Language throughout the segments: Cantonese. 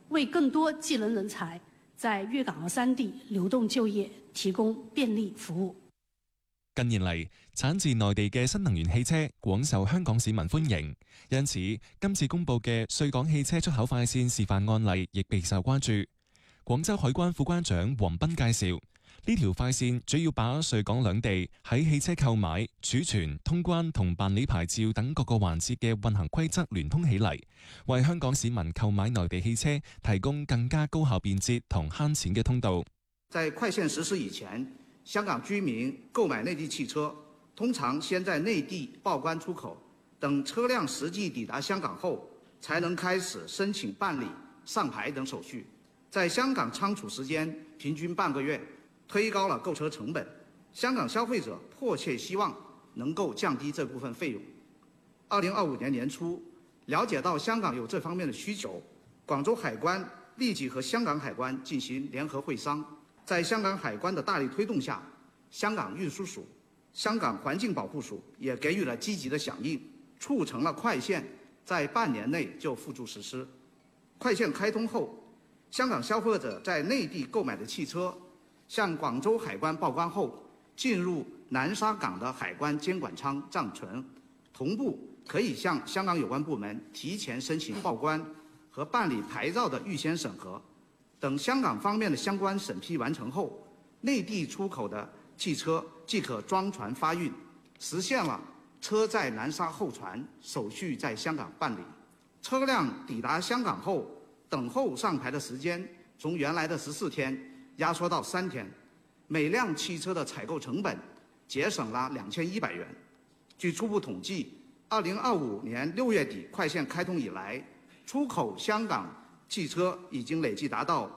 为更多技能人才在粵港澳三地流動就業提供便利服務。 近年嚟，產自內地嘅新能源汽車廣受香港市民歡迎，因此今次公佈嘅穗港汽車出口快線示範案例亦備受關注。廣州海關副關長黃斌介紹，呢條快線主要把穗港兩地喺汽車購買、儲存、通關同辦理牌照等各個環節嘅運行規則聯通起嚟，為香港市民購買內地汽車提供更加高效便捷同慳錢嘅通道。 在快線實施以前，香港居民購買內地汽車，通常先在內地報關出口，等車輛實際抵達香港後，才能開始申請辦理、上牌等手續。在香港倉儲時間平均半個月，推高了購車成本。香港消費者迫切希望能夠降低這部分費用。2025年年初，了解到香港有這方面的需求，廣州海關立即和香港海關進行聯合會商。在香港海關的大力推動下，香港運輸署、香港環境保護署也給予了積極的響應，促成了快線在半年內就付諸實施。快線開通後，香港消費者在內地購買的汽車，向廣州海關報關後，進入南沙港的海關監管倉暫存，同步可以向香港有關部門提前申請報關和辦理牌照的預先審核。等香港方面的相關審批完成後，內地出口的汽車即可裝船發運，實現了車在南沙候船，手續在香港辦理。車輛抵達香港後，等候上牌的時間從原來的14天壓縮到3天，每輛汽車的採購成本節省了2100元。據初步統計，2025年6月底快線開通以來，出口香港汽車已經累計達到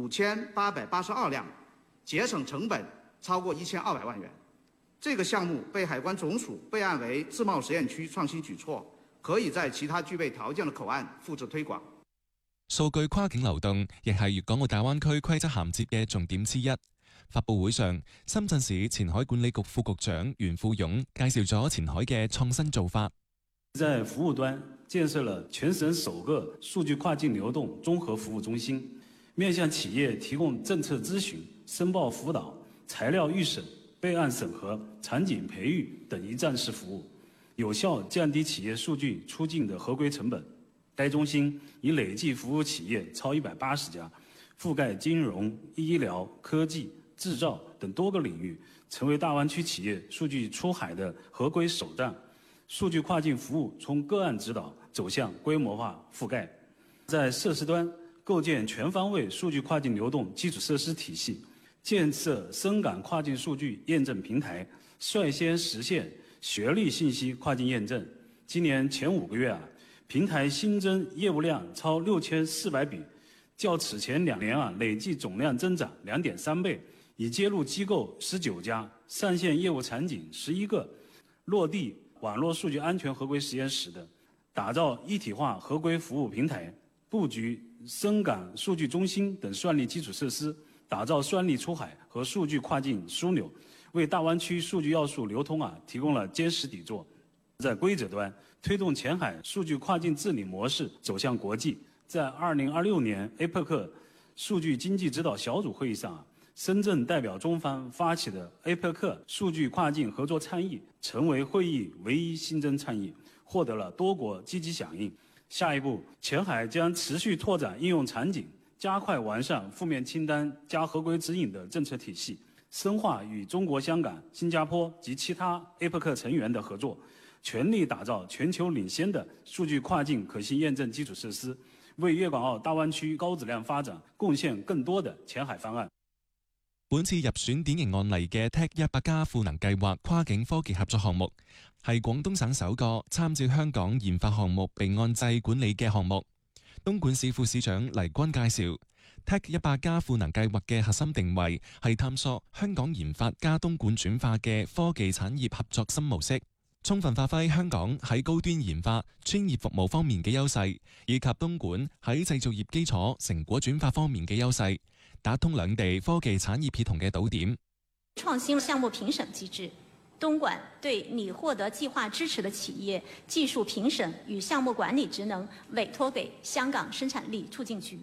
5882輛，節省成本超過1200萬元。這個項目被海關總署備案為自貿實驗區創新舉措，可以在其他具備條件的口岸複製推廣。 數據跨境流動亦係粵港澳大灣區規則銜接嘅重點之一。發佈會上，深圳市前海管理局副局長袁富勇介紹咗前海嘅創新做法。 在服務端建設了全省首個數據跨境流動綜合服務中心，面向企業提供政策諮詢、申報輔導、材料預審、備案審核、場景培育等一站式服務，有效降低企業數據出境的合規成本。該中心已累計服務企業超180家，覆蓋金融、醫療、科技、製造等多個領域，成為大灣區企業數據出海的合規首站。數據跨境服務從個案指導走向規模化覆蓋，在設施端構建全方位數據跨境流動基礎設施體系，建設深港跨境數據驗證平台，率先實現學歷信息跨境驗證。今年前5個月平台新增業務量超6400筆，較此前2年累計總量增長2.3倍，已接入機構19家，上線業務場景11個，落地網絡數據安全合規實驗室的，打造一體化合規服務平台，佈局深港數據中心等算力基礎設施，打造算力出海和數據跨境樞紐，為大灣區數據要素流通提供了堅實底座。在規則端，推動前海數據跨境治理模式走向國際。在2026年 APEC 數據經濟指導小組會議上，深圳代表中方發起的 APEC 數據跨境合作倡議成為會議唯一新增倡議，獲得了多國積極響應。下一步，前海將持續拓展應用場景，加快完善負面清單加合規指引的政策體系，深化與中國香港、新加坡及其他 APEC 成員的合作，全力打造全球領先的數據跨境可信驗證基礎設施，為粵港澳大灣區高質量發展貢獻更多的前海方案。 本次入選典型案例嘅 Tech100+ 賦能計劃跨境科技合作項目，係廣東省首個參照香港研發項目備案制管理嘅項目。東莞市副市長黎軍介紹 ，Tech100+ 賦能計劃嘅核心定位係探索香港研發加東莞轉化嘅科技產業合作新模式，充分發揮香港喺高端研發、專業服務方面嘅優勢，以及東莞喺製造業基礎成果轉化方面嘅優勢，打通兩地科技產業協同嘅島點。 創新項目評審機制，東莞對擬獲得計劃支持的企業技術評審與項目管理職能委託給香港生產力促進局。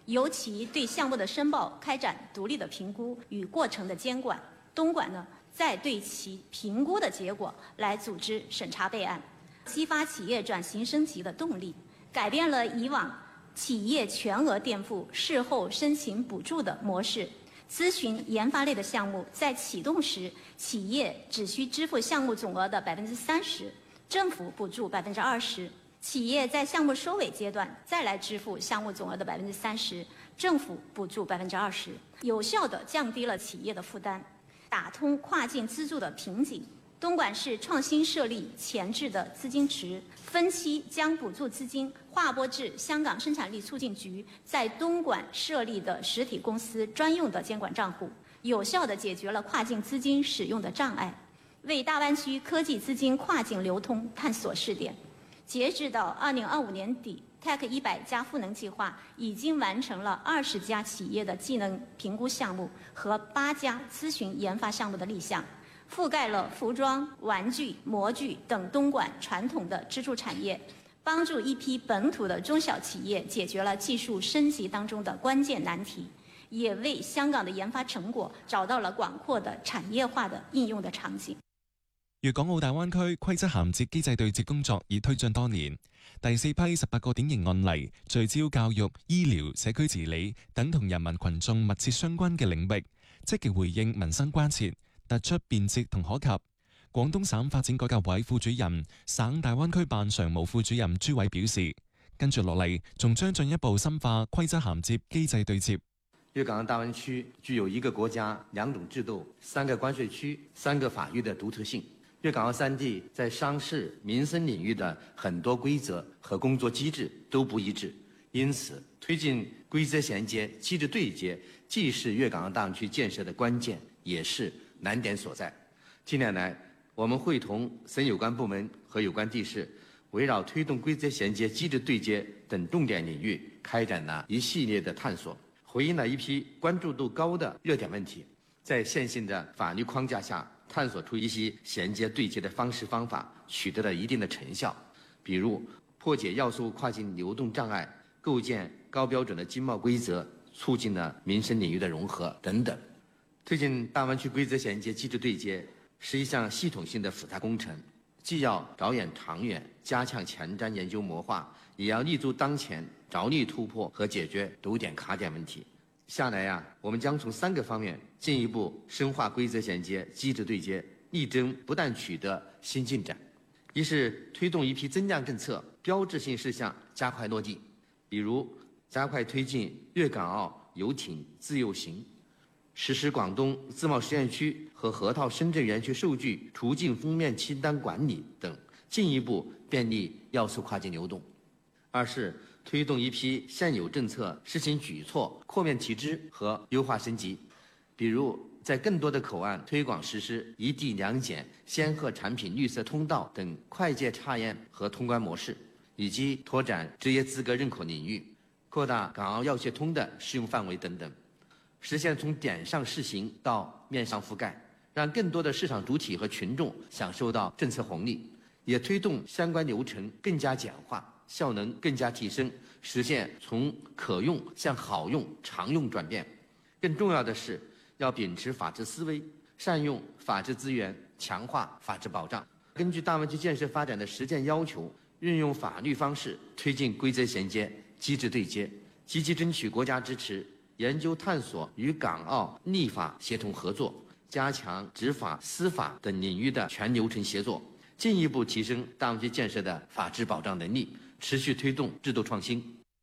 尤其对项目的申报开展独立的评估与过程的监管。东莞呢，再对其评估的结果来组织审查备案，激发企业转型升级的动力，改变了以往企业全额垫付、事后申请补助的模式。咨询研发类的项目在启动时，企业只需支付项目总额的30%，政府补助20%；企业在项目收尾阶段再来支付项目总额的30%，政府补助20%，有效地降低了企业的负担，打通跨境资助的瓶颈。东莞市创新设立前置的资金池，分期将补助资金划拨至香港生产力促进局在东莞设立的实体公司专用的监管账户，有效地解决了跨境资金使用的障碍，为大湾区科技资金跨境流通探索试点。截至到2025年底，TEC 100家赋能计划已经完成了20家企业的技能评估项目和8家咨询研发项目的立项，覆盖了服装、玩具、模具等东莞传统的支柱产业，帮助一批本土的中小企业解决了技術升級當中的關鍵難題，也為香港的研發成果找到了廣闊的產業化的應用的場景。 粵港澳大灣區規則銜接機制對接工作已推進多年，第4批18個典型案例聚焦教育、醫療、社區治理等同人民群眾密切相關嘅領域，積極回應民生關切，突出便捷同可及。廣東省發展改革委副主任、省大灣區辦常務副主任朱偉表示，跟住落嚟仲將進一步深化規則銜接機制對接。 粵港澳大灣區具有一個國家兩種制度、3個關稅區、3個法律的獨特性。粵港澳3地在商事、民生領域的很多規則和工作機制都不一致，因此推進規則銜接、機制對接，既是粵港澳大灣區建設的關鍵，也是難點所在。近年來，我們會同省有關部門和有關地市，圍繞推動規則銜接、機制對接等重點領域，開展了一系列的探索，回應了一批關注度高的熱點問題，在現行的法律框架下，探索出一些銜接對接的方式方法，取得了一定的成效，比如破解要素跨境流動障礙，構建高標準的經貿規則，促進了民生領域的融合等等。推進大灣區規則銜接、機制對接是一項系統性的複雜工程，既要着眼長遠，加強前瞻研究謀劃，也要立足當前，着力突破和解決堵點卡點問題。下來我們將從3個方面進一步深化規則銜接、機制對接，力爭不但取得新進展。一是推動一批增量政策標誌性事項加快落地，比如加快推進粵港澳遊艇自由行，實施廣東自貿實驗區和河套深圳園區數據途徑封面清單管理等，進一步便利要素跨境流動。二是推動一批現有政策施行舉措擴面提質和優化升級，比如在更多的口岸推廣實施一地兩檢、仙鶴產品綠色通道等快捷查驗和通關模式，以及拓展職業資格認可領域，擴大港澳藥協通的適用範圍等等，實現從點上試行到面上覆蓋，讓更多的市場主體和群眾享受到政策紅利，也推動相關流程更加簡化，效能更加提升，實現從可用向好用、常用轉變。更重要的是，要秉持法治思維，善用法治資源，強化法治保障。根據大灣區建設發展的實踐要求，運用法律方式推進規則銜接、機制對接，積極爭取國家支持，研究探索與港澳立法協同合作，加強執法、司法等領域的全流程協作，進一步提升大灣區建設的法治保障能力，持續推動制度創新。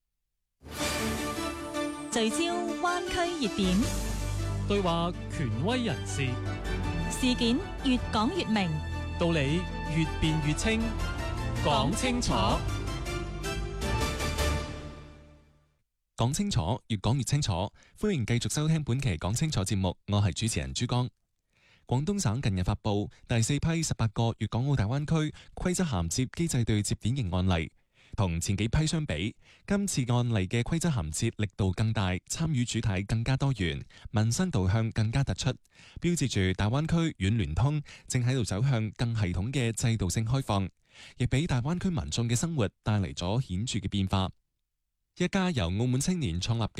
聚焦灣區熱點， 對話權威人士， 事件越講越明， 道理越辯越清，講清楚。 講清楚，越講越清楚。歡迎繼續收聽本期講清楚節目，我係主持人朱江。廣東省近日發布第4批18個粵港澳大灣區規則銜接機制對接典型案例，同前幾批相比，今次案例嘅規則銜接力度更大，參與主體更加多元，民生導向更加突出，標誌住大灣區軟聯通正喺度走向更系統嘅制度性開放，亦俾大灣區民眾嘅生活帶嚟咗顯著嘅變化。一家由澳門青年創立嘅